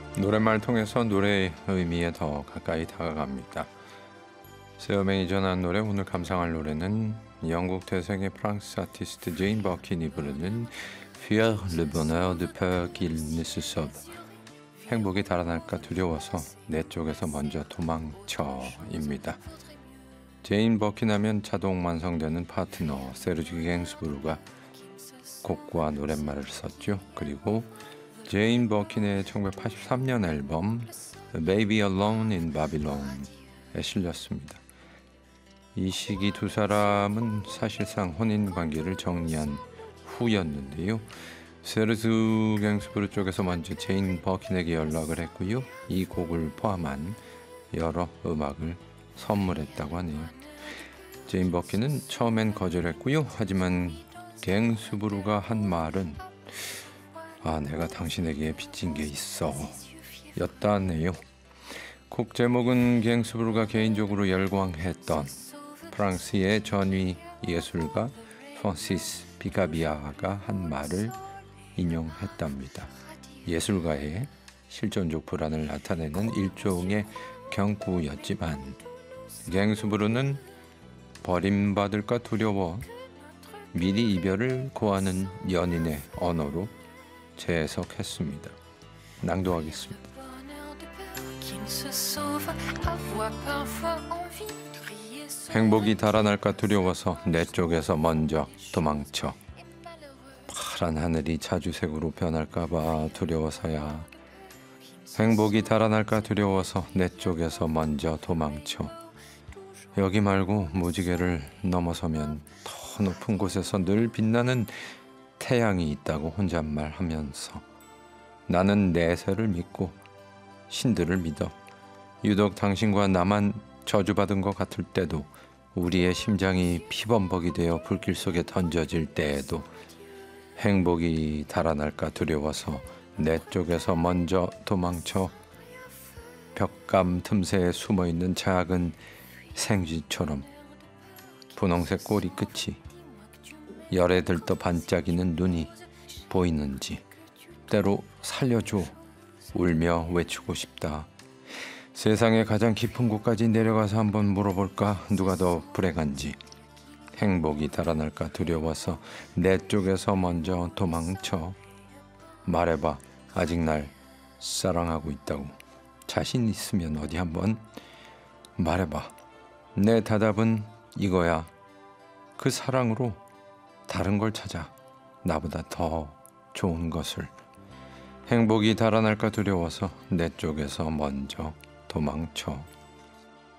노랫말 통해서 노래의 의미에 더 가까이 다가갑니다. 새 음행이 전한 노래, 오늘 감상할 노래는 영국 태생의 프랑스 아티스트 제인 버킨이 부르는 Fuir le bonheur de peur qu'il ne se sauve. 행복이 달아날까 두려워서 내 쪽에서 먼저 도망쳐입니다. 제인 버킨 하면 자동 완성되는 파트너 세르지 갱스부르가 곡과 노랫말을 썼죠. 그리고 제인 버킨의 1983년 앨범 Baby Alone in Babylon에 실렸습니다. 이 시기 두 사람은 사실상 혼인관계를 정리한 후였는데요. 세르주 갱스부르 쪽에서 먼저 제인 버킨에게 연락을 했고요. 이 곡을 포함한 여러 음악을 선물했다고 하네요. 제인 버킨은 처음엔 거절했고요. 하지만 갱스부르가 한 말은 내가 당신에게 빚진 게 있어 였다네요. 곡 제목은 갱스부르가 개인적으로 열광했던 프랑스의 전위 예술가 프란시스 피카비아가 한 말을 인용했답니다. 예술가의 실존적 불안을 나타내는 일종의 경구였지만 갱스부르는 버림받을까 두려워 미리 이별을 고하는 연인의 언어로 재해석했습니다. 낭독하겠습니다. 행복이 달아날까 두려워서 내 쪽에서 먼저 도망쳐. 파란 하늘이 자주색으로 변할까봐 두려워서야. 행복이 달아날까 두려워서 내 쪽에서 먼저 도망쳐. 여기 말고 무지개를 넘어서면 더 높은 곳에서 늘 빛나는 태양이 있다고 혼잣말하면서 나는 내세를 믿고 신들을 믿어. 유독 당신과 나만 저주받은 것 같을 때도, 우리의 심장이 피범벅이 되어 불길 속에 던져질 때에도 행복이 달아날까 두려워서 내 쪽에서 먼저 도망쳐. 벽감 틈새에 숨어있는 작은 생쥐처럼 분홍색 꼬리 끝이, 열에 들떠 반짝이는 눈이 보이는지 때로 살려줘 울며 외치고 싶다. 세상의 가장 깊은 곳까지 내려가서 한번 물어볼까? 누가 더 불행한지. 행복이 달아날까 두려워서 내 쪽에서 먼저 도망쳐. 말해봐, 아직 날 사랑하고 있다고. 자신 있으면 어디 한번 말해봐. 내 대답은 이거야. 그 사랑으로 다른 걸 찾아. 나보다 더 좋은 것을. 행복이 달아날까 두려워서 내 쪽에서 먼저 도망쳐.